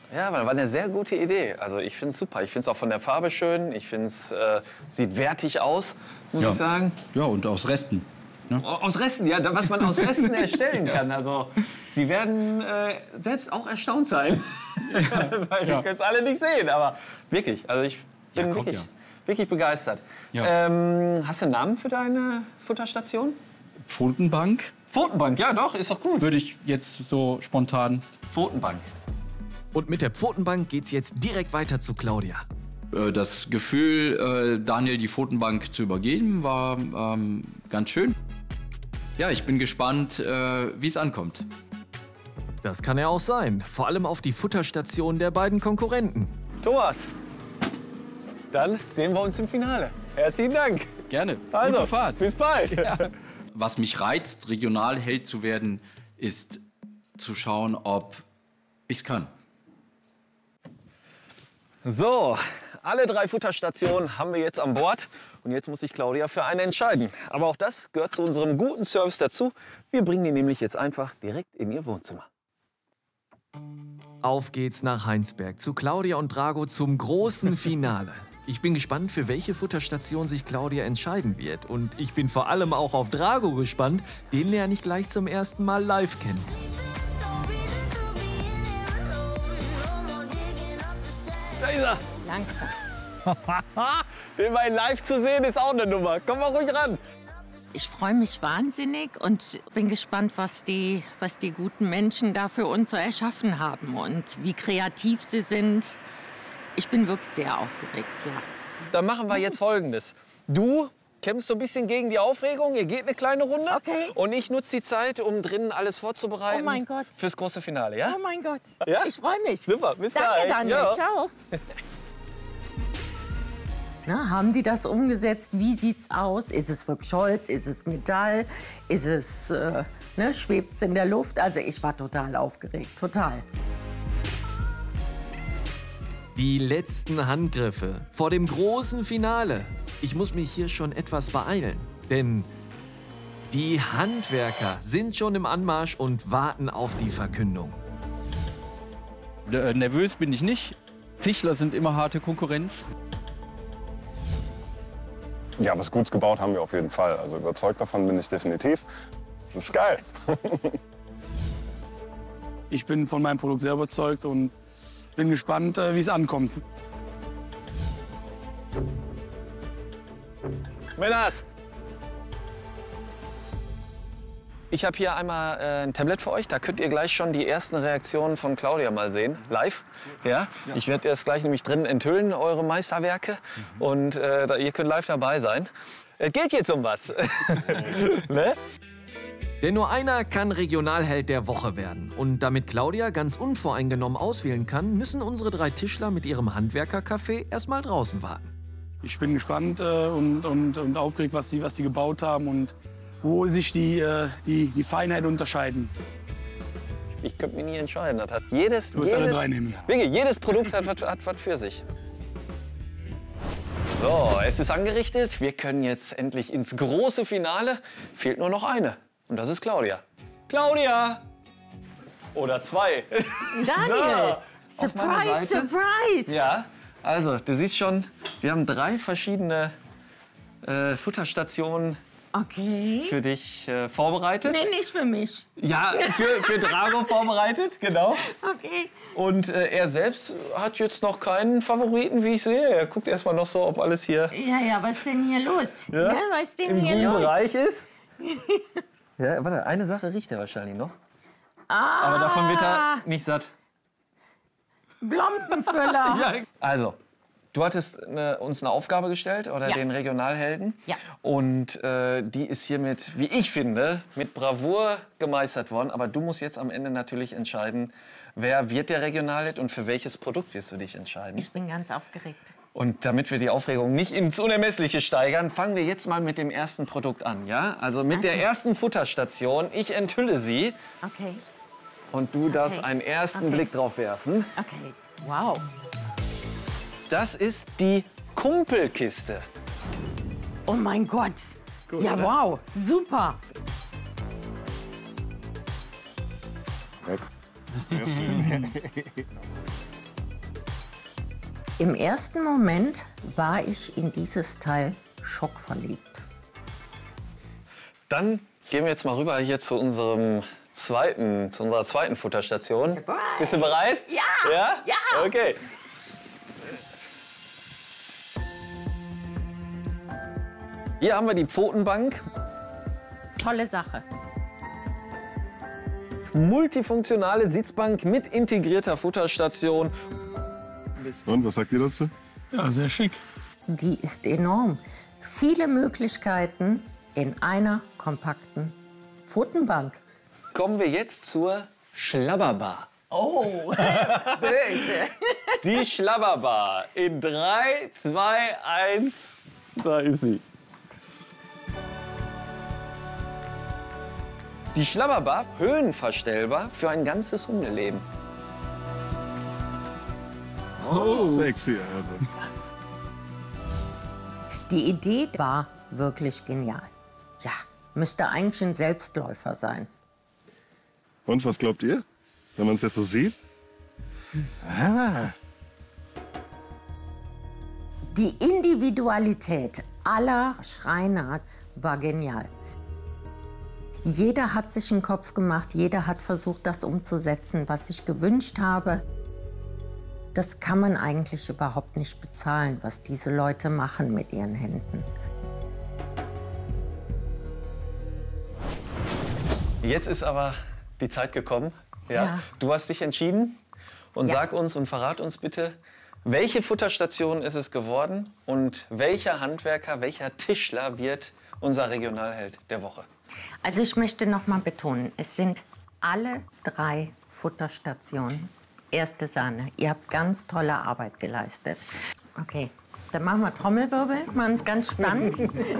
Ja, war eine sehr gute Idee. Also ich finde es super. Ich finde es auch von der Farbe schön. Ich finde es sieht wertig aus, muss ich sagen. Ja, und aus Resten. Ne? Aus Resten, ja, was man aus Resten erstellen kann. Also Sie werden selbst auch erstaunt sein, weil die können es alle nicht sehen. Aber wirklich, also ich bin wirklich begeistert. Ja. Hast du einen Namen für deine Futterstation? Pfotenbank Pfotenbank, ja doch, ist doch gut. würde ich jetzt so spontan. Pfotenbank. Und mit der Pfotenbank geht's jetzt direkt weiter zu Claudia. Das Gefühl, Daniel die Pfotenbank zu übergeben, war ganz schön. Ja, ich bin gespannt, wie es ankommt. Das kann ja auch sein. Vor allem auf die Futterstation der beiden Konkurrenten. Thomas, dann sehen wir uns im Finale. Herzlichen Dank. Gerne. Also, Gute Fahrt. bis bald. Ja. Was mich reizt, Regionalheld zu werden, ist zu schauen, ob ich es kann. So, alle 3 Futterstationen haben wir jetzt an Bord. Und jetzt muss sich Claudia für eine entscheiden. Aber auch das gehört zu unserem guten Service dazu. Wir bringen die nämlich jetzt einfach direkt in ihr Wohnzimmer. Auf geht's nach Heinsberg zu Claudia und Drago zum großen Finale. Ich bin gespannt, für welche Futterstation sich Claudia entscheiden wird. Und ich bin vor allem auch auf Drago gespannt, den lerne ich gleich zum ersten Mal live kennen. Da ist er. Langsam. Den mal live zu sehen, ist auch eine Nummer. Komm mal ruhig ran. Ich freue mich wahnsinnig und bin gespannt, was die guten Menschen da für uns so erschaffen haben und wie kreativ sie sind. Ich bin wirklich sehr aufgeregt, ja. Dann machen wir jetzt Folgendes. Du kämpfst so ein bisschen gegen die Aufregung. Ihr geht eine kleine Runde. Okay. Und ich nutze die Zeit, um drinnen alles vorzubereiten. Oh mein Gott. Fürs große Finale, ja? Oh mein Gott. Ja? Ich freue mich. Super, bis Danke, gleich. Daniel. Ja. Ciao. Na, haben die das umgesetzt? Wie sieht's aus? Ist es wirklich Holz? Ist es Metall? Ist es, schwebt es in der Luft? Also ich war total aufgeregt, total. Die letzten Handgriffe vor dem großen Finale. Ich muss mich hier schon etwas beeilen, denn die Handwerker sind schon im Anmarsch und warten auf die Verkündung. Nervös bin ich nicht. Tischler sind immer harte Konkurrenz. Ja, was Gutes gebaut haben wir auf jeden Fall. Also überzeugt davon bin ich definitiv. Das ist geil. Ich bin von meinem Produkt sehr überzeugt und bin gespannt, wie es ankommt. Männers! Ich habe hier einmal ein Tablet für euch. Da könnt ihr gleich schon die ersten Reaktionen von Claudia mal sehen, live. Ja? Ich werde das gleich nämlich drin enthüllen, eure Meisterwerke. Und ihr könnt live dabei sein. Es geht jetzt um was. Ne? Denn nur einer kann Regionalheld der Woche werden. Und damit Claudia ganz unvoreingenommen auswählen kann, müssen unsere 3 Tischler mit ihrem Handwerkercafé erstmal draußen warten. Ich bin gespannt und aufgeregt, was die gebaut haben und wo sich die Feinheit unterscheiden. Ich könnte mich nie entscheiden. Das hat jedes, Du willst alle 3 nehmen. wirklich, jedes Produkt hat was für sich. So, es ist angerichtet. Wir können jetzt endlich ins große Finale. Fehlt nur noch eine. Und das ist Claudia. Claudia! Oder 2. Daniel, So, auf meiner Surprise, Seite. Surprise. Ja, also du siehst schon, wir haben 3 verschiedene Futterstationen Okay. für dich vorbereitet. Nee, nicht für mich. Ja, für Drago vorbereitet, genau. Okay. Und er selbst hat jetzt noch keinen Favoriten, wie ich sehe. Er guckt erst mal noch so, ob alles hier Ja, was ist denn hier los? Ja? Was ist denn im hier guten los? Bereich ist. Ja, warte, eine Sache riecht er wahrscheinlich noch. Ah, Aber davon wird er nicht satt. Blompenfüller. Ja. Also, du hattest uns eine Aufgabe gestellt, oder Ja. den Regionalhelden. Ja. Und die ist hiermit, wie ich finde, mit Bravour gemeistert worden. Aber du musst jetzt am Ende natürlich entscheiden, wer wird der Regionalheld und für welches Produkt wirst du dich entscheiden. Ich bin ganz aufgeregt. Und damit wir die Aufregung nicht ins Unermessliche steigern, fangen wir jetzt mal mit dem ersten Produkt an. Ja? Also mit der ersten Futterstation. Ich enthülle sie Okay, und du darfst Okay. einen ersten Okay. Blick drauf werfen. okay. Wow. Das ist die Kumpelkiste. Oh mein Gott. Ja, oder? wow. Super. Im ersten Moment war ich in dieses Teil schockverliebt. Dann gehen wir jetzt mal rüber hier zu unserer zweiten Futterstation. Bist du bereit? Ja! Ja? Ja! Okay. Hier haben wir die Pfotenbank. Tolle Sache. Multifunktionale Sitzbank mit integrierter Futterstation. Und was sagt ihr dazu? Ja, sehr schick. Die ist enorm. Viele Möglichkeiten in einer kompakten Pfotenbank. Kommen wir jetzt zur Schlabberbar. Oh, böse. Die Schlabberbar in 3, 2, 1. Da ist sie. Die Schlabberbar, höhenverstellbar für ein ganzes Hundeleben. Oh, sexy. Also. Die Idee war wirklich genial. Ja, müsste eigentlich ein Selbstläufer sein. Und was glaubt ihr, wenn man es jetzt so sieht? Ah. Die Individualität aller Schreiner war genial. Jeder hat sich einen Kopf gemacht, jeder hat versucht, das umzusetzen, was ich gewünscht habe. Das kann man eigentlich überhaupt nicht bezahlen, was diese Leute machen mit ihren Händen. Jetzt ist aber die Zeit gekommen. Ja. Du hast dich entschieden. Und Ja. sag uns und verrat uns bitte, welche Futterstation ist es geworden und welcher Handwerker, welcher Tischler wird unser Regionalheld der Woche? Also ich möchte noch mal betonen, es sind alle 3 Futterstationen erste Sahne. Ihr habt ganz tolle Arbeit geleistet. Okay, dann machen wir Trommelwirbel, machen es ganz spannend.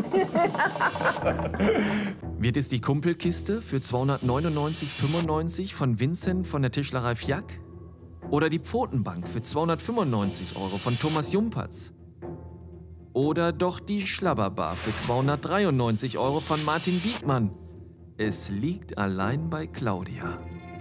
Wird es die Kumpelkiste für 299,95 von Vincent von der Tischlerei Fjack? Oder die Pfotenbank für 295 € von Thomas Jumpertz? Oder doch die Schlabberbar für 293 € von Martin Wiegmann? Es liegt allein bei Claudia.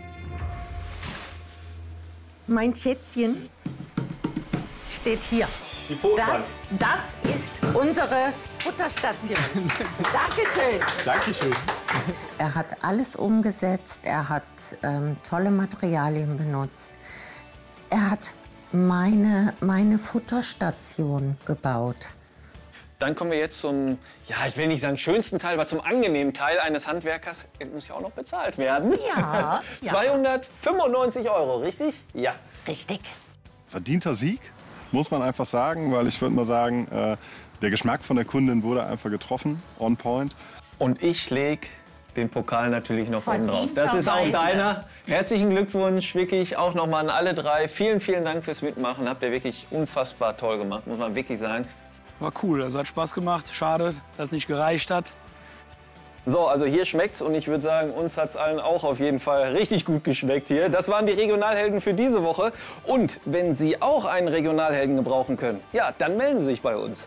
Mein Schätzchen steht hier. Die Pfotenbank. Das ist unsere Futterstation. Dankeschön. Dankeschön. Er hat alles umgesetzt, er hat tolle Materialien benutzt. Er hat meine Futterstation gebaut. Dann kommen wir jetzt zum, ja, ich will nicht sagen schönsten Teil, aber zum angenehmen Teil eines Handwerkers. Er muss ja auch noch bezahlt werden. Ja, ja. 295 €, richtig? Ja. Richtig. Verdienter Sieg, muss man einfach sagen, weil ich würde mal sagen, der Geschmack von der Kundin wurde einfach getroffen, on point. Und ich lege den Pokal natürlich noch oben drauf. Das ist auch Verdienterweise. deiner. Herzlichen Glückwunsch, wirklich auch nochmal an alle 3. Vielen, vielen Dank fürs Mitmachen. Habt ihr wirklich unfassbar toll gemacht, muss man wirklich sagen. War cool, also hat Spaß gemacht. Schade, dass es nicht gereicht hat. So, also hier schmeckt's und ich würde sagen, uns hat's allen auch auf jeden Fall richtig gut geschmeckt hier. Das waren die Regionalhelden für diese Woche. Und wenn Sie auch einen Regionalhelden gebrauchen können, ja, dann melden Sie sich bei uns.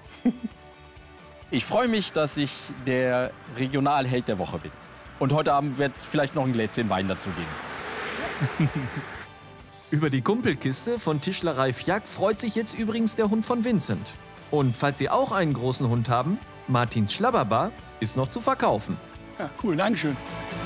Ich freue mich, dass ich der Regionalheld der Woche bin. Und heute Abend wird es vielleicht noch ein Gläschen Wein dazu geben. Über die Kumpelkiste von Tischlerei Fjack freut sich jetzt übrigens der Hund von Vincent. Und falls Sie auch einen großen Hund haben, Martins Schlabberbar ist noch zu verkaufen. Ja, cool, Dankeschön.